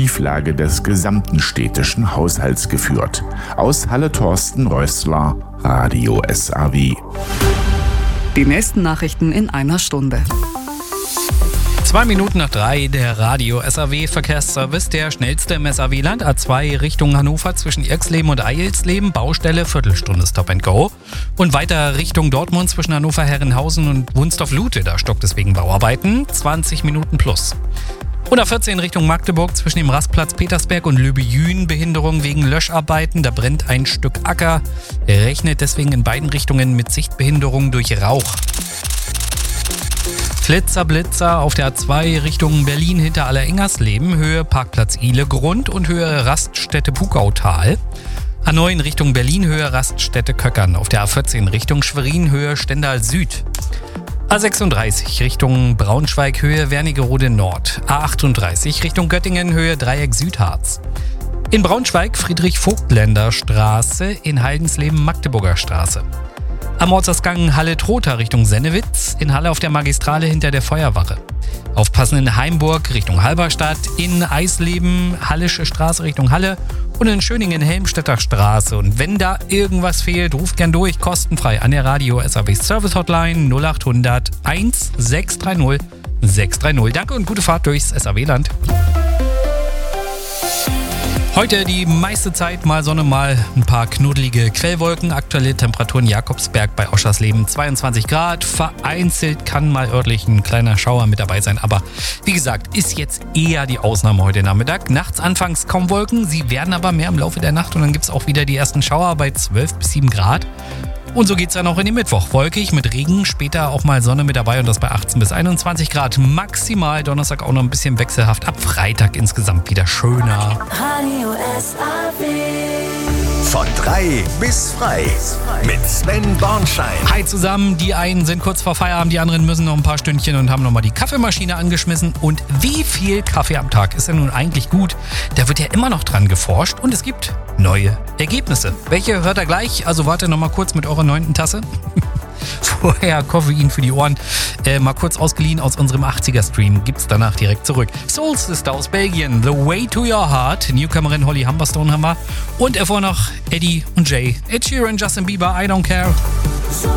Schieflage des gesamten städtischen Haushalts geführt. Aus Halle Thorsten Rössler, Radio SAW. Die nächsten Nachrichten in einer Stunde. 2 Minuten nach 3, der Radio SAW Verkehrsservice, der schnellste im SAW-Land. A2 Richtung Hannover zwischen Irxleben und Eilsleben, Baustelle, Viertelstunde Stop and Go. Und weiter Richtung Dortmund zwischen Hannover-Herrenhausen und Wunstorf-Lute, da stockt es wegen Bauarbeiten, 20 Minuten plus. Und A14 Richtung Magdeburg zwischen dem Rastplatz Petersberg und Löbejün, Behinderung wegen Löscharbeiten, da brennt ein Stück Acker. Rechnet deswegen in beiden Richtungen mit Sichtbehinderung durch Rauch. Blitzer auf der A2 Richtung Berlin hinter Allerengersleben, Höhe Parkplatz Ihlegrund und Höhe Raststätte Pukautal. A9 Richtung Berlin, Höhe Raststätte Köckern. Auf der A14 Richtung Schwerin, Höhe Stendal Süd. A36 Richtung Braunschweig, Höhe Wernigerode Nord. A38 Richtung Göttingen, Höhe Dreieck Südharz. In Braunschweig Friedrich-Vogtländer Straße, in Haldensleben Magdeburger Straße. Am Ortsausgang Halle-Trotha Richtung Sennewitz, in Halle auf der Magistrale hinter der Feuerwache. Aufpassen in Heimburg Richtung Halberstadt, in Eisleben Hallische Straße Richtung Halle und in Schöningen Helmstedter Straße. Und wenn da irgendwas fehlt, ruft gern durch, kostenfrei an der Radio SAW Service Hotline 0800 1630 630. Danke und gute Fahrt durchs SAW-Land. Heute die meiste Zeit mal Sonne, mal ein paar knuddelige Quellwolken. Aktuelle Temperaturen Jakobsberg bei Oschersleben 22 Grad. Vereinzelt kann mal örtlich ein kleiner Schauer mit dabei sein. Aber wie gesagt, ist jetzt eher die Ausnahme heute Nachmittag. Nachts anfangs kaum Wolken, sie werden aber mehr im Laufe der Nacht. Und dann gibt es auch wieder die ersten Schauer bei 12 bis 7 Grad. Und so geht es dann auch in den Mittwoch. Wolkig mit Regen, später auch mal Sonne mit dabei und das bei 18 bis 21 Grad. Maximal Donnerstag auch noch ein bisschen wechselhaft. Ab Freitag insgesamt wieder schöner. Radio SAW. Von 3 bis frei mit Sven Bornschein. Hi zusammen, die einen sind kurz vor Feierabend, die anderen müssen noch ein paar Stündchen und haben nochmal die Kaffeemaschine angeschmissen. Und wie viel Kaffee am Tag ist denn nun eigentlich gut? Da wird ja immer noch dran geforscht und es gibt neue Ergebnisse. Welche hört ihr gleich? Also wartet nochmal kurz mit eurer 9. Tasse. Vorher Koffein für die Ohren. Mal kurz ausgeliehen aus unserem 80er-Stream. Gibt's danach direkt zurück. Soul Sister aus Belgien. The Way to Your Heart. Newcomerin Holly Humberstone haben wir. Und erfor noch Eddie und Jay. Ed Sheeran, Justin Bieber, I Don't Care. So